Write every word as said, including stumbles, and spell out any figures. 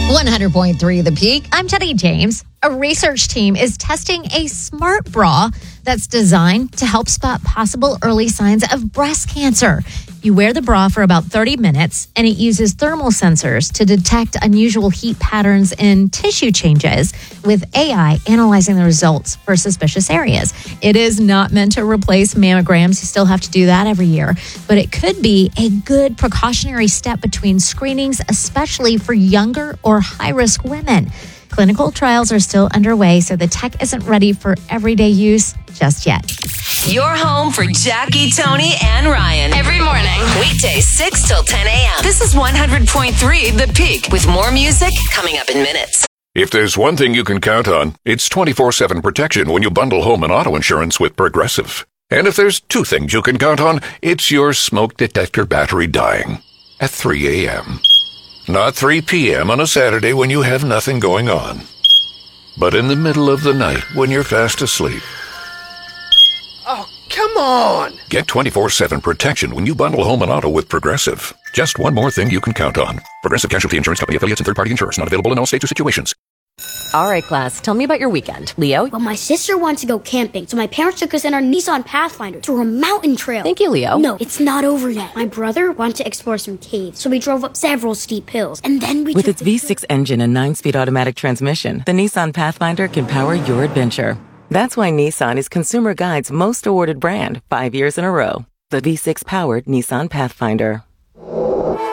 one hundred point three The Peak. I'm Teddy James. A research team is testing a smart bra that's designed to help spot possible early signs of breast cancer. You wear the bra for about thirty minutes, and it uses thermal sensors to detect unusual heat patterns and tissue changes, with A I analyzing the results for suspicious areas. It is not meant to replace mammograms. You still have to do that every year, but it could be a good precautionary step between screenings, especially for younger or high-risk women. Clinical trials are still underway, so the tech isn't ready for everyday use just yet. Your home for Jackie, Tony, and Ryan. Every morning. Weekdays six till ten a.m. This is one hundred point three The Peak, with more music coming up in minutes. If there's one thing you can count on, it's twenty-four seven protection when you bundle home and auto insurance with Progressive. And if there's two things you can count on, it's your smoke detector battery dying at three a.m. Not three p.m. on a Saturday when you have nothing going on, but in the middle of the night when you're fast asleep. Oh, come on! Get twenty-four seven protection when you bundle home and auto with Progressive. Just one more thing you can count on. Progressive Casualty Insurance Company affiliates and third-party insurers. Not available in all states or situations. All right, class, tell me about your weekend. Leo? Well, my sister wanted to go camping, so my parents took us in our Nissan Pathfinder to a mountain trail. Thank you, Leo. No, it's not over yet. My brother wanted to explore some caves, so we drove up several steep hills, and then we With took its V six engine and nine-speed automatic transmission, the Nissan Pathfinder can power your adventure. That's why Nissan is Consumer Guide's most awarded brand five years in a row. The V six-powered Nissan Pathfinder.